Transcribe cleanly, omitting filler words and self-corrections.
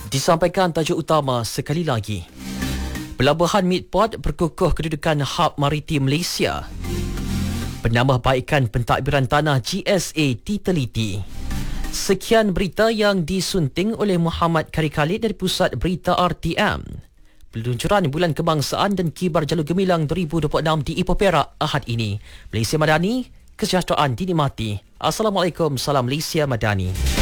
Disampaikan tajuk utama sekali lagi. Pelabuhan Midport berkukuh kedudukan hub maritim Malaysia. Penambahbaikan pentadbiran tanah GSA diteliti. Sekian berita yang disunting oleh Muhammad Kari Khalid dari Pusat Berita RTM. Peluncuran Bulan Kebangsaan dan Kibar Jalur Gemilang 2026 di Ipoh Perak Ahad ini. Malaysia Madani, kesejahteraan dinikmati. Assalamualaikum, salam Malaysia Madani.